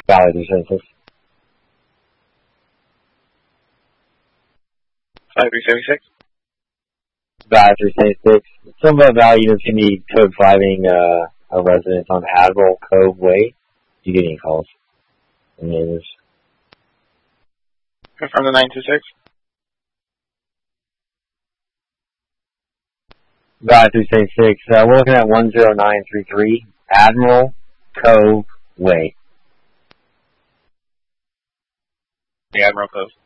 Valley 376. 5376. Valley 376. Some of the Valley units can be code 5ing a residence on Admiral Cove Way. Do you get any calls from neighbors? Confirm the 926. Valley 376. We're looking at 10933 Admiral Cove Way. The Admiral Cove.